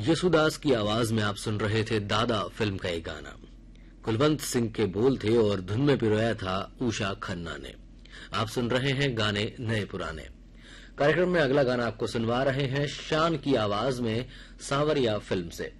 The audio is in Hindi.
यसुदास की आवाज में आप सुन रहे थे दादा फिल्म का एक गाना। कुलवंत सिंह के बोल थे और धुन में पिरोया था उषा खन्ना ने। आप सुन रहे हैं गाने नए पुराने। कार्यक्रम में अगला गाना आपको सुनवा रहे हैं शान की आवाज में सांवरिया फिल्म से।